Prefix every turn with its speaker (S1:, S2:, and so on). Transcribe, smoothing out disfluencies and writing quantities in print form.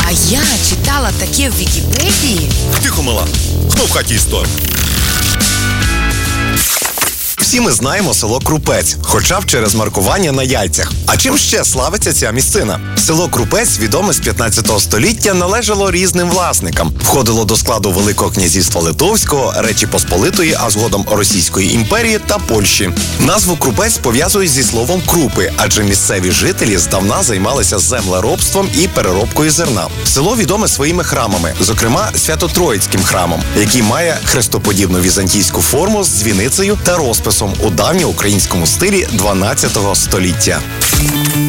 S1: А я читала таке в Вікіпедії.
S2: Тихо, мала. Хто в хаті історик?
S3: Всі ми знаємо село Крупець, хоча б через маркування на яйцях. А чим ще славиться ця місцина? Село Крупець, відоме з 15 століття, належало різним власникам. Входило до складу Великого князівства Литовського, Речі Посполитої, а згодом Російської імперії та Польщі. Назву Крупець пов'язують зі словом крупи, адже місцеві жителі здавна займалися землеробством і переробкою зерна. Село відоме своїми храмами, зокрема Свято-Троїцьким храмом, який має хрестоподібну візантійську форму з дзвіницею та розписом у давньоукраїнському стилі 12 століття.